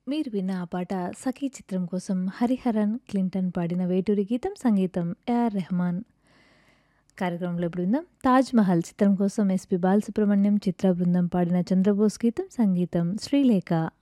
మీరు విన్న ఆ పాట 'సఖీ' చిత్రం కోసం హరిహరన్, క్లింటన్ పాడిన వేటూరి గీతం, సంగీతం ఏఆర్ రెహమాన్. కార్యక్రమంలో ఇప్పుడు విందాం 'తాజ్ మహల్' చిత్రం కోసం ఎస్పి బాలసుబ్రహ్మణ్యం, చిత్ర బృందం పాడిన 'చంద్రబోస్' గీతం, సంగీతం శ్రీలేఖ.